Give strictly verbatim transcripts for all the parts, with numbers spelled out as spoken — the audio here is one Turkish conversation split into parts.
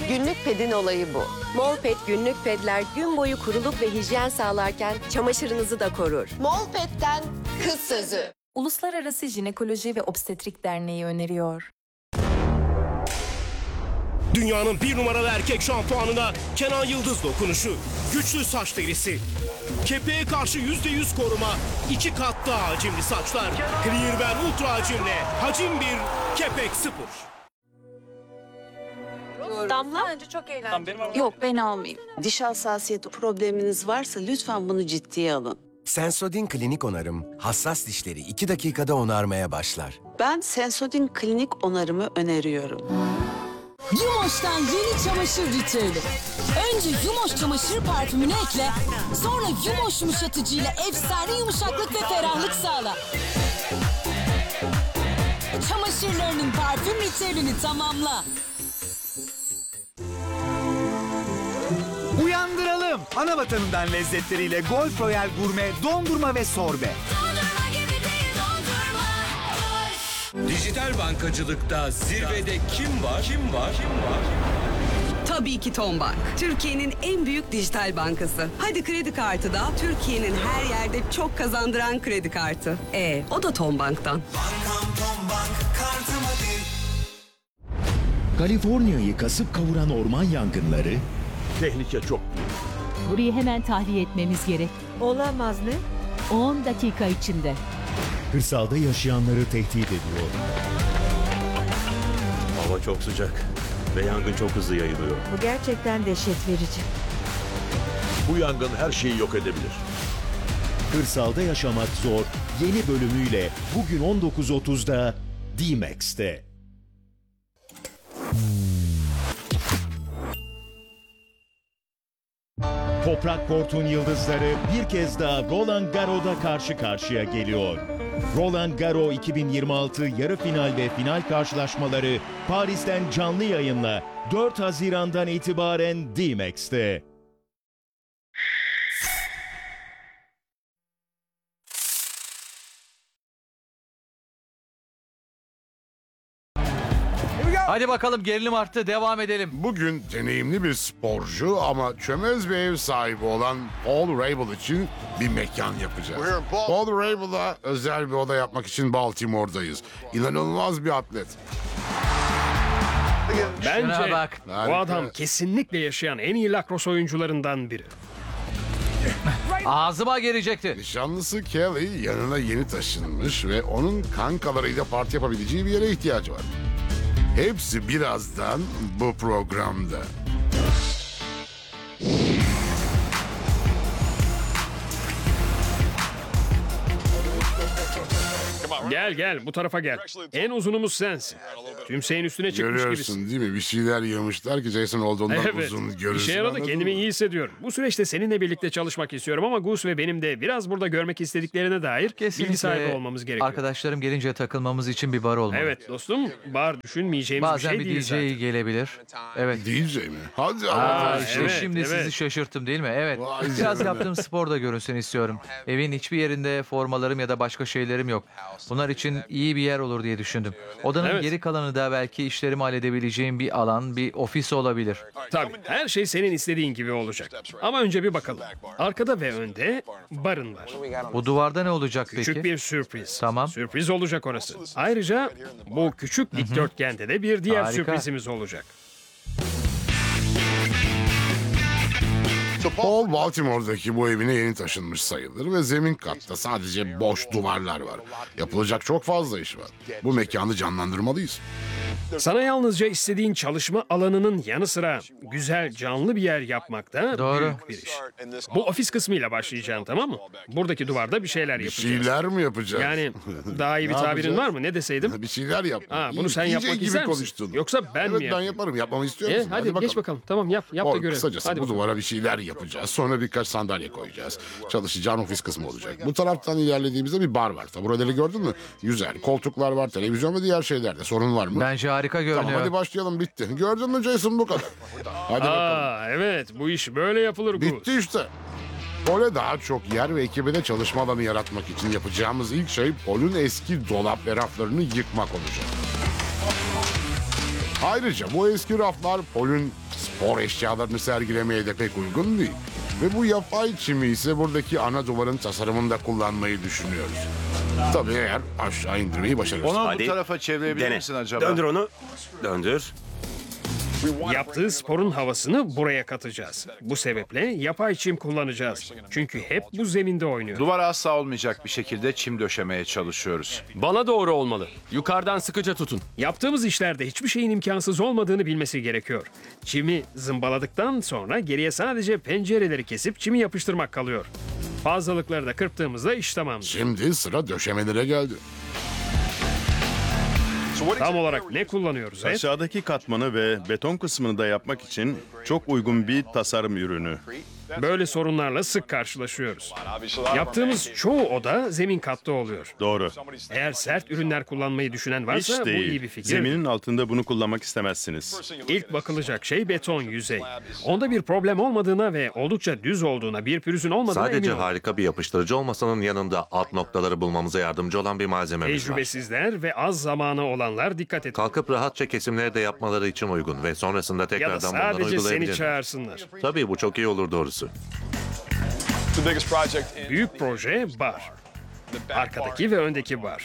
Günlük pedin olayı bu. Molpet günlük pedler gün boyu kuruluk ve hijyen sağlarken çamaşırınızı da korur. Molpet'ten kız sözü. Uluslararası Jinekoloji ve Obstetrik Derneği öneriyor. Dünyanın bir numaralı erkek şampuanına Kenan Yıldız dokunuşu. Güçlü saç derisi. Kepeğe karşı yüzde yüz koruma. iki kat daha hacimli saçlar. Clearwear Ultra hacimle. Hacim bir, kepek sıfır. Damla? Yok, ben almayayım. Diş hassasiyeti probleminiz varsa lütfen bunu ciddiye alın. Sensodyne klinik onarım, hassas dişleri iki dakikada onarmaya başlar. Ben Sensodyne klinik onarımı öneriyorum. Yumoş'tan yeni çamaşır ritüeli. Önce Yumoş çamaşır parfümünü ekle, sonra Yumoş yumuşatıcıyla efsane yumuşaklık ve ferahlık sağla. Çamaşırlarının parfüm ritüelini tamamla. Uyandıralım. Ana vatanından lezzetleriyle Golf Royal Gurme, dondurma ve sorbe. Dijital bankacılıkta zirvede kim var? Kim var? Kim var? Tabii ki Tombank. Türkiye'nin en büyük dijital bankası. Hadi kredi kartı da Türkiye'nin her yerde çok kazandıran kredi kartı. E, o da Tombank'tan. Bankam Tombank, kartım hadi. Kaliforniya'yı kasıp kavuran orman yangınları... Tehlike çok büyük. Burayı hemen tahliye etmemiz gerek. Olamaz ne? on dakika içinde. Kırsalda yaşayanları tehdit ediyor. Hava çok sıcak ve yangın çok hızlı yayılıyor. Bu gerçekten dehşet verici. Bu yangın her şeyi yok edebilir. Kırsalda yaşamak zor yeni bölümüyle bugün on dokuz otuzda D-Max'te. Toprak Kort'un yıldızları bir kez daha Roland Garros'da karşı karşıya geliyor. Roland Garros iki bin yirmi altı yarı final ve final karşılaşmaları Paris'ten canlı yayınla dört Haziran'dan itibaren D-Max'te. Hadi bakalım, gerilim arttı, devam edelim. Bugün deneyimli bir sporcu ama çömez bir ev sahibi olan Paul Rabel için bir mekan yapacağız. Paul Rabel'a özel bir oda yapmak için Baltimore'dayız. İnanılmaz bir atlet. Bence bak. bu adam kesinlikle yaşayan en iyi lakros oyuncularından biri. Ağzıma gelecekti. Nişanlısı Kelly yanına yeni taşınmış ve onun kankalarıyla parti yapabileceği bir yere ihtiyacı var. Hepsi birazdan bu programda. Gel gel bu tarafa gel. En uzunumuz sensin. Tümseyin üstüne çıkmış Görüyorsun gibisin. değil mi? Bir şeyler yığmışlar ki Jason olduğundan Evet. uzun görürsün. İşe yaradı, anladın kendimi mı? iyi hissediyorum. Bu süreçte seninle birlikte çalışmak istiyorum ama Gus ve benim de biraz burada görmek istediklerine dair bilgi sahibi olmamız gerekiyor. Arkadaşlarım gelince takılmamız için bir bar olmalı. Evet dostum, bar düşünmeyeceğimiz Bazen bir bir, şey değil D J zaten. gelebilir. Evet. D J mi? Hadi Aa, ama. İşte evet, şimdi evet. sizi şaşırttım değil mi? Evet. Vay Biraz canına. yaptığım spor da görünsün istiyorum. Evin hiçbir yerinde formalarım ya da başka şeylerim yok. Bunlar için iyi bir yer olur diye düşündüm. Odanın Evet. geri kalanı da belki işlerimi halledebileceğim bir alan, bir ofis olabilir. Tabii, her şey senin istediğin gibi olacak. Ama önce bir bakalım. Arkada ve önde barın var. Bu duvarda ne olacak Küçük peki? bir sürpriz. Tamam. Sürpriz olacak orası. Ayrıca bu küçük dikdörtgende de bir diğer Harika. sürprizimiz olacak. Paul Baltimore'daki bu evine yeni taşınmış sayılır ve zemin katta sadece boş duvarlar var. Yapılacak çok fazla iş var. Bu mekanı canlandırmalıyız. Sana yalnızca istediğin çalışma alanının yanı sıra güzel canlı bir yer yapmak da Doğru. büyük bir iş. Bu ofis kısmıyla başlayacaksın, tamam mı? Buradaki duvarda bir şeyler Bir yapacağız. şeyler mi yapacağız? Yani daha iyi bir Ne tabirin yapacağız? var mı? Ne deseydim? Bir şeyler yap. Ha, bunu İyi- sen iyice yapmak gibi ister misin? konuştun. Yoksa ben evet, mi ben yapayım? yaparım. Yapmamı istiyor E, musun? hadi, bakalım. geç bakalım. Tamam, yap. Yap da Paul, görelim. kısacası Hadi bu bakalım. duvara bir şeyler yapacağız. Sonra birkaç sandalye koyacağız. Çalışacağın ofis kısmı olacak. Bu taraftan ilerlediğimizde bir bar var. Tabureleri gördün mü? Güzel. Koltuklar var, televizyon ve diğer şeylerde. Sorun var mı? Bence harika görünüyor. Tamam, hadi başlayalım, bitti. Gördün mü Jason, bu kadar. Hadi bakalım. Aa, evet, bu iş böyle yapılır Gus. Bitti işte. Paul'e daha çok yer ve ekibine çalışma alanı yaratmak için yapacağımız ilk şey Paul'un eski dolap ve raflarını yıkmak olacak. Ayrıca bu eski raflar Paul'un Spor eşyalarını sergilemeye de pek uygun değil. Ve bu yapay çimi ise buradaki ana duvarın tasarımında kullanmayı düşünüyoruz. Tabii eğer aşağı indirmeyi başarırız. Onu bu tarafa çevirebilir misin acaba? Döndür onu. Döndür. Yaptığı sporun havasını buraya katacağız. Bu sebeple yapay çim kullanacağız. Çünkü hep bu zeminde oynuyor. Duvar asla olmayacak bir şekilde çim döşemeye çalışıyoruz. Bana doğru olmalı. Yukarıdan sıkıca tutun. Yaptığımız işlerde hiçbir şeyin imkansız olmadığını bilmesi gerekiyor. Çimi zımbaladıktan sonra geriye sadece pencereleri kesip çimi yapıştırmak kalıyor. Fazlalıkları da kırptığımızda iş tamamdır. Şimdi sıra döşemelere geldi. Tam olarak ne kullanıyoruz? Ed? Aşağıdaki katmanı ve beton kısmını da yapmak için çok uygun bir tasarım ürünü. Böyle sorunlarla sık karşılaşıyoruz. Yaptığımız çoğu oda zemin katta oluyor. Doğru. Eğer sert ürünler kullanmayı düşünen varsa Hiç bu değil. iyi bir fikir. Zeminin altında bunu kullanmak istemezsiniz. İlk bakılacak şey beton yüzey. Onda bir problem olmadığına ve oldukça düz olduğuna, bir pürüzün olmadığına Sadece emin olun. harika bir yapıştırıcı olmasanın yanında alt noktaları bulmamıza yardımcı olan bir malzememiz var. Tecrübesizler ve az zamanı olanlar dikkat edin. Kalkıp rahatça kesimleri de yapmaları için uygun ve sonrasında Ya da tekrardan bunları sadece seni uygulayabilir. çağırsınlar. Tabii bu çok iyi olur doğrusu. Büyük proje bar. Arkadaki ve öndeki bar.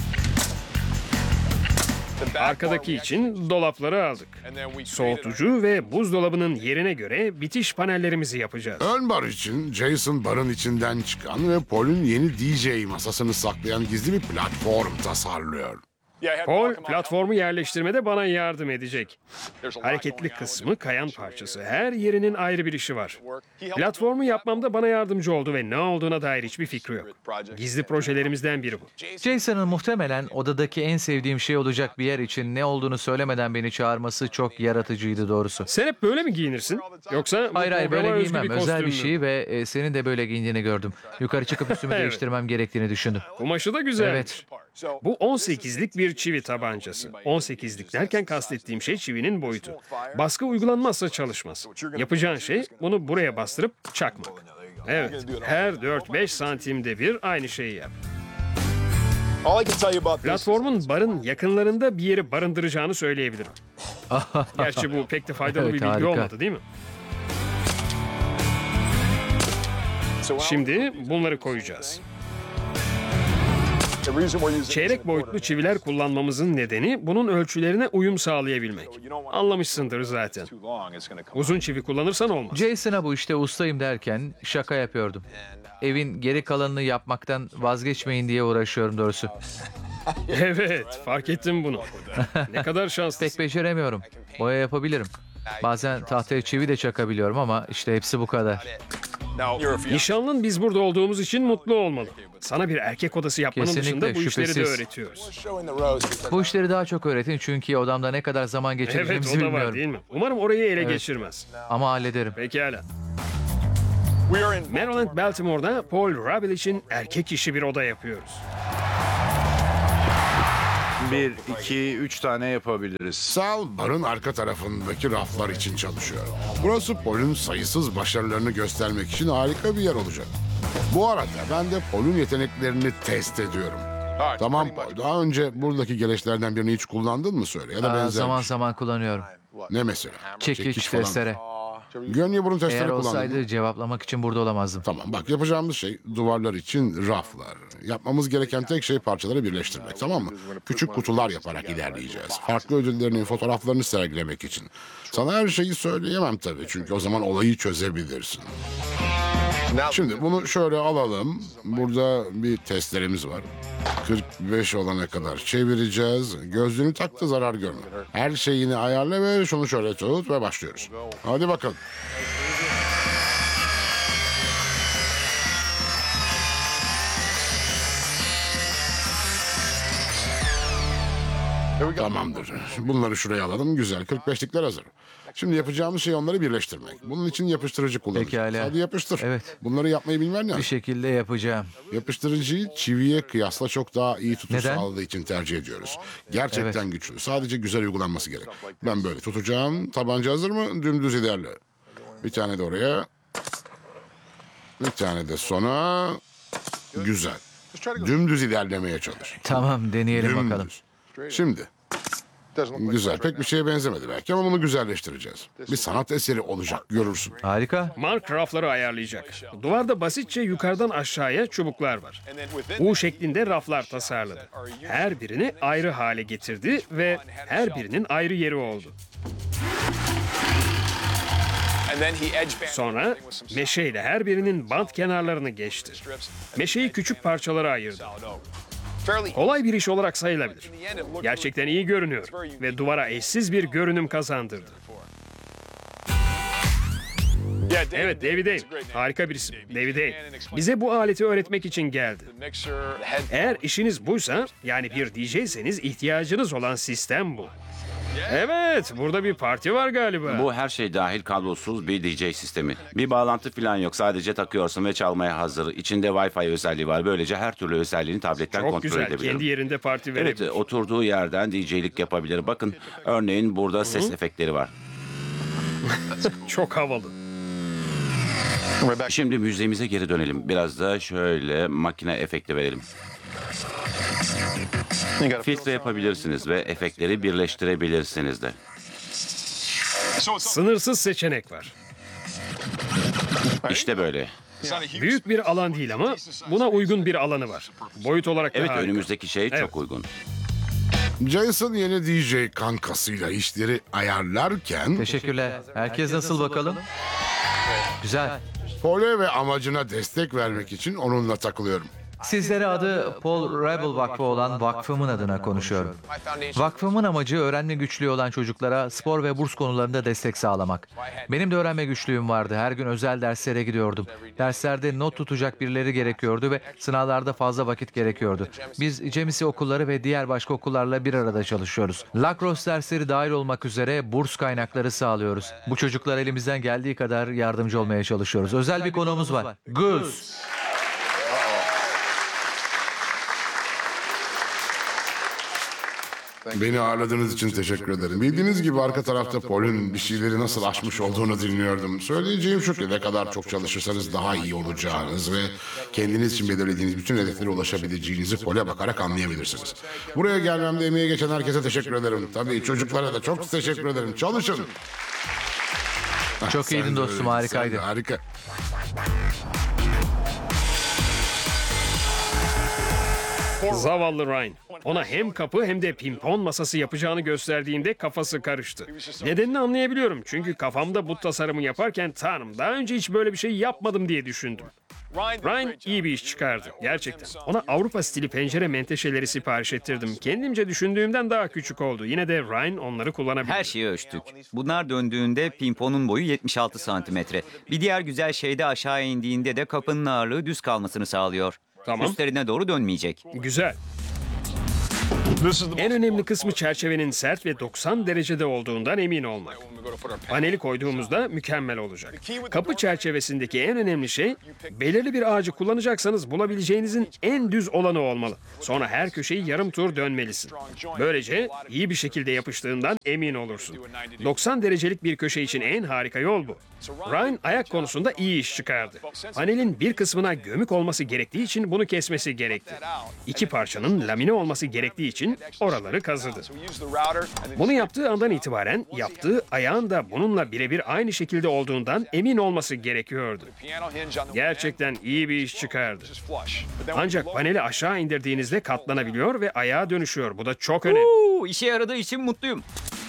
Arkadaki için dolapları aldık. Soğutucu ve buzdolabının yerine göre bitiş panellerimizi yapacağız. Ön bar için Jason barın içinden çıkan ve Paul'ün yeni D J masasını saklayan gizli bir platform tasarlıyor. Paul platformu yerleştirmede bana yardım edecek. Hareketli kısmı kayan parçası. Her yerinin ayrı bir işi var. Platformu yapmamda bana yardımcı oldu ve ne olduğuna dair hiçbir fikri yok. Gizli projelerimizden biri bu. Jason'ın muhtemelen odadaki en sevdiğim şey olacak bir yer için ne olduğunu söylemeden beni çağırması çok yaratıcıydı doğrusu. Sen hep böyle mi giyinirsin? Yoksa bu Hayır hayır programa böyle özgü giymem. bir Özel bir kostüm mü? şey ve e, senin de böyle giyindiğini gördüm. Yukarı çıkıp üstümü Evet. değiştirmem gerektiğini düşündüm. Kumaşı da güzel. Evet. Bu on sekizlik bir çivi tabancası. on sekizlik derken kastettiğim şey çivinin boyutu. Baskı uygulanmazsa çalışmaz. Yapacağın şey bunu buraya bastırıp çakmak. Evet, her dört beş santimde bir aynı şeyi yap. Platformun barın yakınlarında bir yeri barındıracağını söyleyebilirim. Gerçi bu pek de faydalı Evet, bir bilgi harika. olmadı değil mi? Şimdi bunları koyacağız. Çeyrek boyutlu çiviler kullanmamızın nedeni bunun ölçülerine uyum sağlayabilmek. Anlamışsındır zaten. Uzun çivi kullanırsan olmaz. Jason'a bu işte ustayım derken şaka yapıyordum. Evin geri kalanını yapmaktan vazgeçmeyin diye uğraşıyorum doğrusu. Evet, fark ettim bunu. Ne kadar şanslısın. Pek beceremiyorum. Boya yapabilirim. Bazen tahtaya çivi de çakabiliyorum ama işte hepsi bu kadar. Nişanlın biz burada olduğumuz için mutlu olmalı. Sana bir erkek odası yapmanın Kesinlikle, dışında bu işleri de şüphesiz. öğretiyoruz. Bu işleri daha çok öğretin çünkü odamda ne kadar zaman Evet, geçireceğimizi o da var bilmiyorum. değil mi? Umarım orayı ele Evet. geçirmez. Ama hallederim. Pekala. Maryland, Baltimore'da Paul Rabel için erkek işi bir oda yapıyoruz. Bir, iki, üç tane yapabiliriz. Sal barın arka tarafındaki raflar için çalışıyor. Burası Paul'ün sayısız başarılarını göstermek için harika bir yer olacak. Bu arada ben de Paul'ün yeteneklerini test ediyorum. Tamam Paul, daha önce buradaki gereçlerden birini hiç kullandın mı söyle ya da Aa, benzer. zaman zaman kullanıyorum. Ne mesela? Çekiç, falan. testere. Gönye burun testere Eğer kullandın olsaydı mı? cevaplamak için burada olamazdım. Tamam bak yapacağımız şey duvarlar için raflar. Yapmamız gereken tek şey parçaları birleştirmek, tamam mı? Küçük kutular yaparak ilerleyeceğiz. Farklı ödüllerinin fotoğraflarını sergilemek için. Sana her şeyi söyleyemem tabii çünkü o zaman olayı çözebilirsin. Şimdi bunu şöyle alalım. Burada bir testlerimiz var. kırk beş olana kadar çevireceğiz. Gözlüğünü tak da zarar görme. Her şeyini ayarla ve şunu şöyle tut ve başlıyoruz. Hadi bakalım. Tamamdır. Bunları şuraya alalım. Güzel. kırk beşlikler hazır. Şimdi yapacağımız şey onları birleştirmek. Bunun için yapıştırıcı kullanacağız. Pekala. Hadi yapıştır. Evet. Bunları yapmayı bilmen lazım. Bir şekilde yapacağım. Yapıştırıcıyı çiviye kıyasla çok daha iyi tutuş Neden? sağladığı için tercih ediyoruz. Gerçekten Evet. güçlü. Sadece güzel uygulanması gerek. Ben böyle tutacağım. Tabanca hazır mı? Dümdüz ilerle. Bir tane de oraya. Bir tane de sona. Güzel. Dümdüz ilerlemeye çalış. Tamam deneyelim Dümdüz. bakalım. Şimdi Güzel, pek bir şeye benzemedi belki ama bunu güzelleştireceğiz. Bir sanat eseri olacak, görürsün. Harika. Mark rafları ayarlayacak. Duvarda basitçe yukarıdan aşağıya çubuklar var. U şeklinde raflar tasarladı. Her birini ayrı hale getirdi ve her birinin ayrı yeri oldu. Sonra meşeyle her birinin bant kenarlarını geçti. Meşeyi küçük parçalara ayırdı. Kolay bir iş olarak sayılabilir. Gerçekten iyi görünüyor ve duvara eşsiz bir görünüm kazandırdı. Evet, David Hay. Harika bir isim. David Hay. Bize bu aleti öğretmek için geldi. Eğer işiniz buysa, yani bir D J'seniz ihtiyacınız olan sistem bu. Evet, burada bir parti var galiba. Bu her şey dahil kablosuz bir D J sistemi. Bir bağlantı falan yok. Sadece takıyorsun ve çalmaya hazır. İçinde Wi-Fi özelliği var. Böylece her türlü özelliğini tabletten Çok kontrol güzel. edebilirim. Kendi yerinde parti verebilir. Evet, oturduğu yerden D J'lik yapabilir. Bakın, örneğin burada ses Hı? efektleri var. Çok havalı. Şimdi müziğimize geri dönelim. Biraz da şöyle makine efekti verelim. Filtre yapabilirsiniz ve efektleri birleştirebilirsiniz de. Sınırsız seçenek var. İşte böyle. Büyük bir alan değil ama buna uygun bir alanı var. Boyut olarak da Evet, harika. önümüzdeki şey Evet. çok uygun. Jason yeni D J kankasıyla işleri ayarlarken... Teşekkürler. Herkes nasıl bakalım? Güzel. Pole ve amacına destek vermek için onunla takılıyorum. Sizlere adı Paul Rebel Vakfı olan vakfımın adına konuşuyorum. Vakfımın amacı öğrenme güçlüğü olan çocuklara spor ve burs konularında destek sağlamak. Benim de öğrenme güçlüğüm vardı. Her gün özel derslere gidiyordum. Derslerde not tutacak birileri gerekiyordu ve sınavlarda fazla vakit gerekiyordu. Biz Cemisi okulları ve diğer başka okullarla bir arada çalışıyoruz. Lacrosse dersleri dahil olmak üzere burs kaynakları sağlıyoruz. Bu çocuklara elimizden geldiği kadar yardımcı olmaya çalışıyoruz. Özel bir konuğumuz var. Goose. Beni ağırladığınız için teşekkür ederim. Bildiğiniz gibi arka tarafta Paul'ün bir şeyleri nasıl aşmış olduğunu dinliyordum. Söyleyeceğim şu ki ne kadar çok çalışırsanız daha iyi olacağınız ve kendiniz için belirlediğiniz bütün hedeflere ulaşabileceğinizi Paul'e bakarak anlayabilirsiniz. Buraya gelmemde emeği geçen herkese teşekkür ederim. Tabii çocuklara da çok teşekkür ederim. Çalışın. Çok iyiydin dostum, harikaydı. Harika. Zavallı Ryan. Ona hem kapı hem de pimpon masası yapacağını gösterdiğimde kafası karıştı. Nedenini anlayabiliyorum. Çünkü kafamda bu tasarımı yaparken Tanrım daha önce hiç böyle bir şey yapmadım diye düşündüm. Ryan iyi bir iş çıkardı. Gerçekten. Ona Avrupa stili pencere menteşeleri sipariş ettirdim. Kendimce düşündüğümden daha küçük oldu. Yine de Ryan onları kullanabilir. Her şeyi ölçtük. Bunlar döndüğünde pimponun boyu yetmiş altı santimetre. Bir diğer güzel şey de aşağı indiğinde de kapının ağırlığı düz kalmasını sağlıyor. Tamam. Üstlerine doğru dönmeyecek. Güzel. En önemli kısmı çerçevenin sert ve doksan derecede olduğundan emin olmak. Paneli koyduğumuzda mükemmel olacak. Kapı çerçevesindeki en önemli şey, belirli bir ağacı kullanacaksanız bulabileceğinizin en düz olanı olmalı. Sonra her köşeyi yarım tur dönmelisin. Böylece iyi bir şekilde yapıştığından emin olursun. doksan derecelik bir köşe için en harika yol bu. Ryan ayak konusunda iyi iş çıkardı. Panelin bir kısmına gömük olması gerektiği için bunu kesmesi gerekti. İki parçanın lamine olması gerektiği için oraları kazıdı. Bunu yaptığı andan itibaren yaptığı ayağın da bununla birebir aynı şekilde olduğundan emin olması gerekiyordu. Gerçekten iyi bir iş çıkardı. Ancak paneli aşağı indirdiğinizde katlanabiliyor ve ayağa dönüşüyor. Bu da çok önemli. Uuu, işe yaradığı için mutluyum.